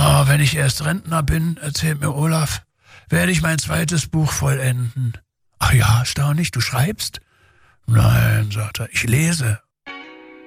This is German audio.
Oh, wenn ich erst Rentner bin, erzählt mir Olaf, werde ich mein zweites Buch vollenden. Ach ja, erstaunlich, du schreibst? Nein, sagt er, ich lese.